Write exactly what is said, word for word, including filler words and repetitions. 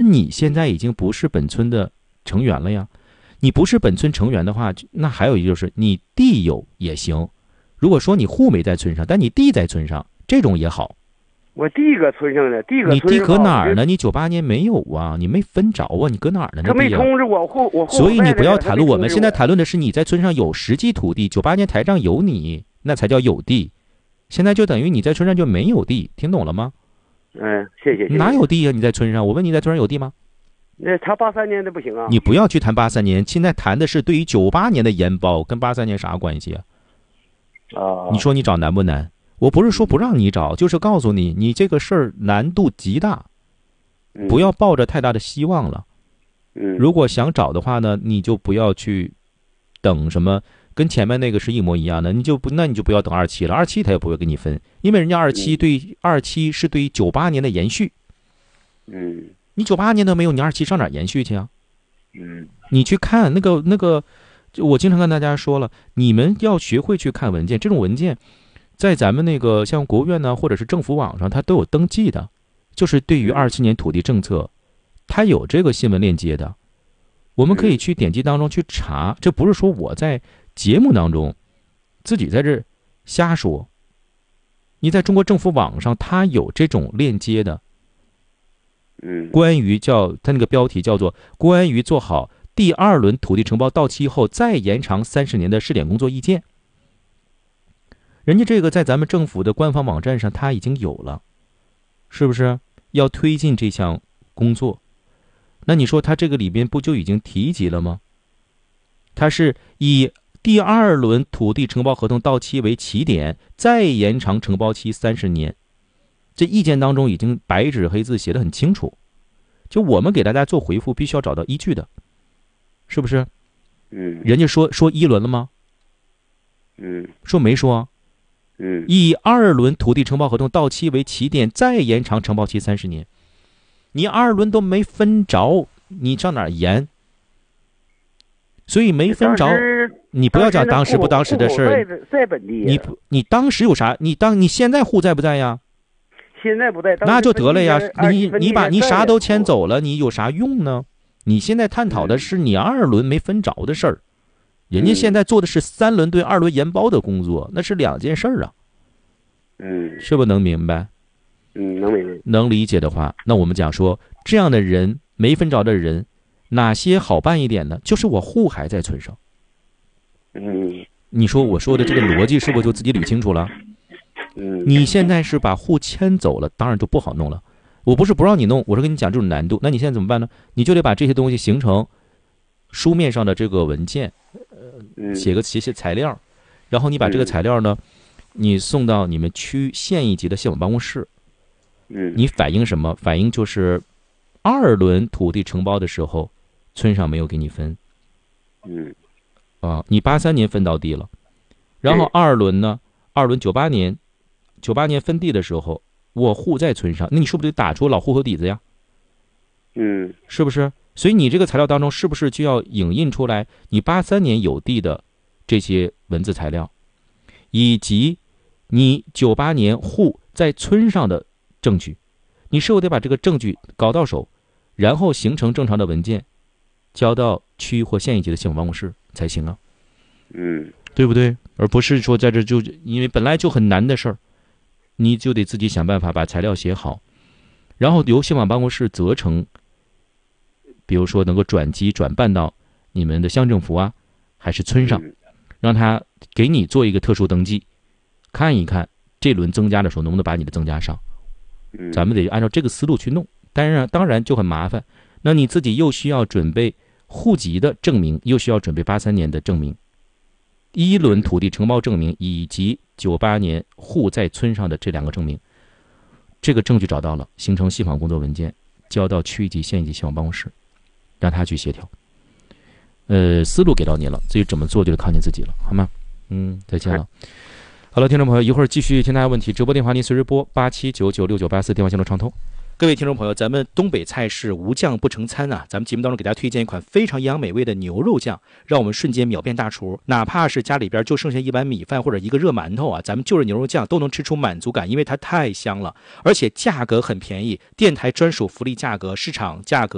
你现在已经不是本村的成员了呀。你不是本村成员的话，那还有一个就是你地有也行。如果说你户没在村上，但你地在村上，这种也好。 我地搁村上呢，地搁你村上。 地搁哪儿呢？你九八年没有啊，你没分着啊，你搁哪儿呢？ 他没通知我户，我户。 所以你不要谈论我们现在谈论的是你在村上有实际土地，九八年台账有你，那才叫有地。现在就等于你在村上就没有地，听懂了吗？ 嗯，谢谢。谢谢哪有地啊？你在村上？我问你在村上有地吗？ 那他八三年的不行啊。 你不要去谈八三年，现在谈的是对于九八年的研包，跟八三年啥关系啊？ 啊， 你说你找难不难？我不是说不让你找，就是告诉你，你这个事儿难度极大，不要抱着太大的希望了。 嗯， 如果想找的话呢，你就不要去等什么，跟前面那个是一模一样的，你就不那你就不要等二期了，二期他也不会给你分，因为人家二期对二期是对九八年的延续。 嗯， 你九八年都没有，你二期上哪儿延续去啊？ 嗯， 你去看那个那个，就我经常跟大家说了，你们要学会去看文件，这种文件在咱们那个像国务院呢，或者是政府网上，它都有登记的，就是对于二七年土地政策，它有这个新闻链接的，我们可以去点击当中去查。这不是说我在节目当中自己在这瞎说，你在中国政府网上它有这种链接的。 嗯， 关于叫它那个标题叫做关于做好第二轮土地承包到期后再延长三十年的试点工作意见，人家这个在咱们政府的官方网站上它已经有了，是不是要推进这项工作？那你说它这个里边不就已经提及了吗？它是以第二轮土地承包合同到期为起点，再延长承包期三十年。这意见当中已经白纸黑字写得很清楚，就我们给大家做回复必须要找到依据的，是不是？ 嗯， 人家说说一轮了吗？ 嗯， 说没说？ 嗯， 以二轮土地承包合同到期为起点，再延长承包期三十年。你二轮都没分着，你上哪儿延？所以没分着，你不要讲当时不当时的事儿。 在本地， 你不你当时有啥？你当你现在户在不在呀？ 现在不在， 那就得了呀。你你把你啥都迁走了，你有啥用呢？你现在探讨的是你二轮没分着的事儿，人家现在做的是三轮对二轮研包的工作，那是两件事儿啊。 嗯， 是不是能明白？ 嗯，能明白。 能理解的话，那我们讲说这样的人没分着的人，哪些好办一点呢？就是我户还在村上。 嗯， 你说我说的这个逻辑是不是就自己捋清楚了？ 嗯， 你现在是把户迁走了，当然就不好弄了。我不是不让你弄，我是跟你讲这种难度。那你现在怎么办呢？你就得把这些东西形成书面上的这个文件，呃，写个写写材料，然后你把这个材料呢，你送到你们区县一级的县委办公室。 嗯， 你反映什么？反映就是二轮土地承包的时候，村上没有给你分。 嗯， 啊，你八三年分到地了，然后二轮呢？二轮九八年。九八年分地的时候，我户在村上，那你是不是得打出老户口底子呀？ 嗯， 是不是？所以你这个材料当中是不是就要影印出来你八三年有地的这些文字材料，以及你九八年户在村上的证据？你是否得把这个证据搞到手，然后形成正常的文件，交到区或县一级的县委办公室才行啊？ 嗯， 对不对？而不是说在这就因为本来就很难的事儿。你就得自己想办法把材料写好，然后由县委办公室责成，比如说能够转机转办到你们的乡政府啊，还是村上，让他给你做一个特殊登记，看一看这轮增加的时候能不能把你的增加上。咱们得按照这个思路去弄，当然当然就很麻烦。那你自己又需要准备户籍的证明，又需要准备八三年的证明，一轮土地承包证明以及九八年户在村上的这两个证明，这个证据找到了，形成细仿工作文件，交到区一级、县一级县委办公室，让他去协调。呃，思路给到你了，至于怎么做就靠你自己了，好吗？嗯，再见了。好了，听众朋友，一会儿继续听大家问题，直播电话您随时拨八七九九六九八四，电话线路畅通。各位听众朋友，咱们东北菜是无酱不成餐啊！咱们节目当中给大家推荐一款非常营养美味的牛肉酱，让我们瞬间秒变大厨。哪怕是家里边就剩下一碗米饭或者一个热馒头啊，咱们就着牛肉酱都能吃出满足感，因为它太香了，而且价格很便宜，电台专属福利价格，市场价格